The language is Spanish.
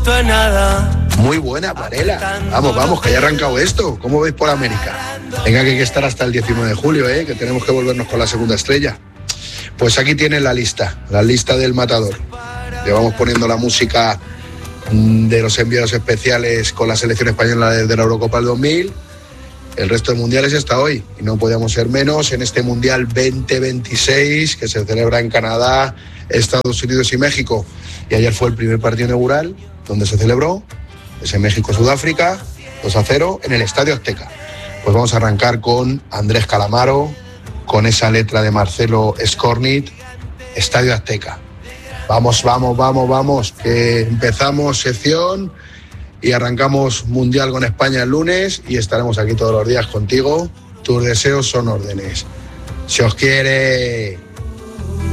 esto es nada. Muy buena, Varela. Vamos, que ya ha arrancado esto. ¿Cómo veis por América? Venga, que hay que estar hasta el 19 de julio, que tenemos que volvernos con la segunda estrella. Pues aquí tienen la lista del Matador. Le vamos poniendo la música de los enviados especiales con la selección española desde la Eurocopa del 2000. El resto de mundiales está hoy y no podíamos ser menos en este Mundial 2026 que se celebra en Canadá, Estados Unidos y México. Y ayer fue el primer partido inaugural donde se celebró, es en México-Sudáfrica, 2-0 en el Estadio Azteca. Pues vamos a arrancar con Andrés Calamaro, con esa letra de Marcelo Skornit, Estadio Azteca. Vamos, que empezamos sección y arrancamos Mundial con España el lunes y estaremos aquí todos los días contigo. Tus deseos son órdenes. Se os quiere.